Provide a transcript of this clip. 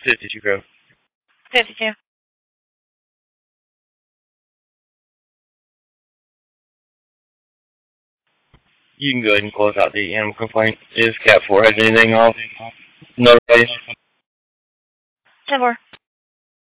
52 Grove. 52. You can go ahead and close out the animal complaint. Is Cat 4 has anything off? Notify you? 10-4.